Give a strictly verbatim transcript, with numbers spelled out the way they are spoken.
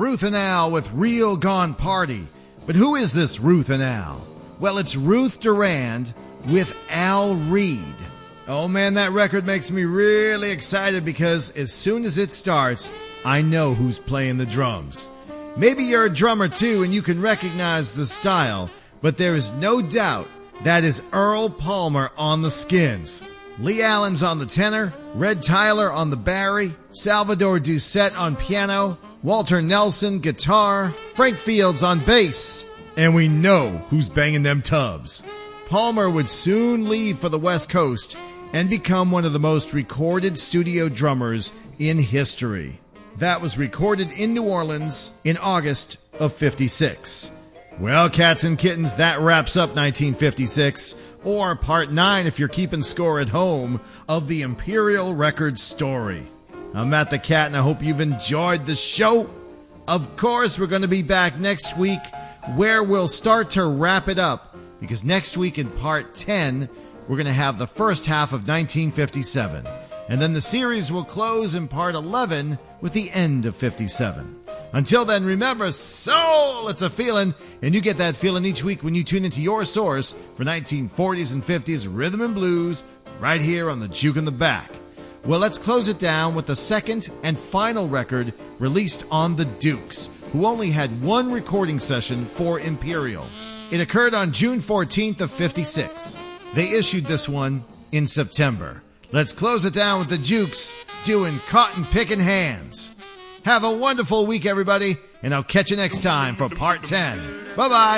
Ruth and Al with Real Gone Party. But who is this Ruth and Al? Well, it's Ruth Durand with Al Reed. Oh man, that record makes me really excited because as soon as it starts, I know who's playing the drums. Maybe you're a drummer too and you can recognize the style, but there is no doubt that is Earl Palmer on the Skins. Lee Allen's on the tenor, Red Tyler on the bari, Salvador Doucette on piano, Walter Nelson guitar, Frank Fields on bass, and we know who's banging them tubs. Palmer would soon leave for the West Coast and become one of the most recorded studio drummers in history. That was recorded in New Orleans in August of fifty-six. Well, cats and kittens, that wraps up nineteen fifty-six, or part nine if you're keeping score at home, of the Imperial Records story. I'm Matt the Cat, and I hope you've enjoyed the show. Of course, we're going to be back next week where we'll start to wrap it up, because next week in part ten, we're going to have the first half of nineteen fifty-seven. And then the series will close in part eleven with the end of fifty-seven. Until then, remember, soul, it's a feeling, and you get that feeling each week when you tune into your source for nineteen forties and fifties rhythm and blues right here on the Juke in the Back. Well, let's close it down with the second and final record released on the Dukes, who only had one recording session for Imperial. It occurred on June fourteenth of fifty-six. They issued this one in September. Let's close it down with the Jukes doing Cotton Pickin' Hands. Have a wonderful week, everybody, and I'll catch you next time for part ten. Bye-bye.